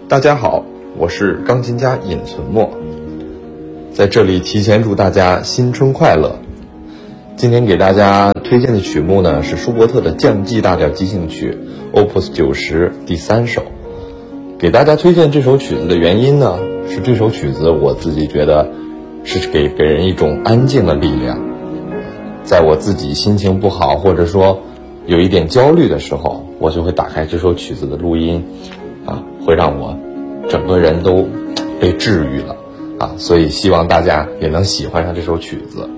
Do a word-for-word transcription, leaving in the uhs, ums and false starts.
大家好，我是钢琴家尹存墨，在这里提前祝大家新春快乐。今天给大家推荐的曲目呢是舒伯特的降 G 大调即兴曲 Opus 九十第三首。给大家推荐这首曲子的原因呢，是这首曲子我自己觉得是给给人一种安静的力量。在我自己心情不好或者说有一点焦虑的时候，我就会打开这首曲子的录音啊，会让我整个人都被治愈了啊，所以希望大家也能喜欢上这首曲子。